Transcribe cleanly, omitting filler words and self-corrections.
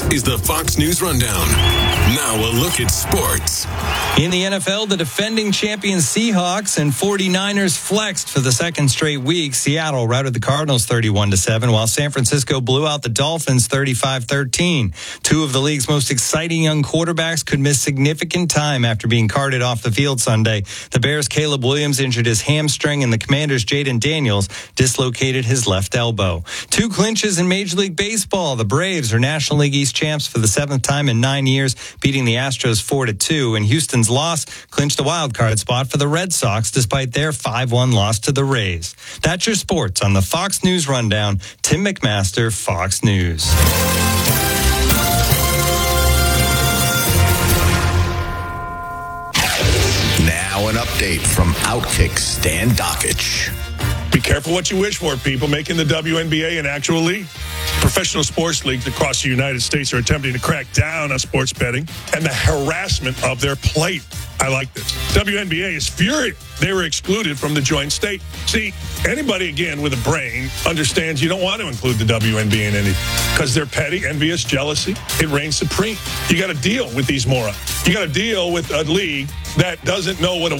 is the Fox News Rundown. Now a look at sports. In the NFL, the defending champion Seahawks and 49ers flexed for the second straight week. Seattle routed the Cardinals 31-7, while San Francisco blew out the Dolphins 35-13. Two of the league's most exciting young quarterbacks could miss significant time after being carted off the field Sunday. The Bears' Caleb Williams injured his hamstring, and the Commanders' Jaden Daniels dislocated his left elbow. Two clinches in Major League Baseball. The Braves are National League East champs for the seventh time in 9 years, beating the Astros 4-2, and Houston's loss clinched a wild card spot for the Red Sox despite their 5-1 loss to the Rays. That's your sports on the Fox News Rundown. Tim McMaster, Fox News. Now an update from Outkick Stan Dockich. Be careful what you wish for, people. Making the WNBA an actual league. Professional sports leagues across the United States are attempting to crack down on sports betting and the harassment of their plate. I like this. WNBA is furious they were excluded from the joint state. See, anybody, again, with a brain understands you don't want to include the WNBA in anything because they're petty, envious, jealousy. It reigns supreme. You got to deal with these morons. You got to deal with a league that doesn't know what a